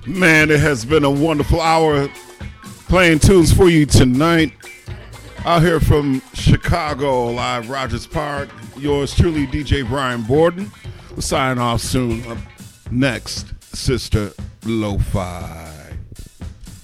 Man, it has been a wonderful hour playing tunes for you tonight. Out here from Chicago, live Rogers Park. Yours truly, DJ Brian Borden. We'll sign off soon. Up next, Sister Lo-Fi.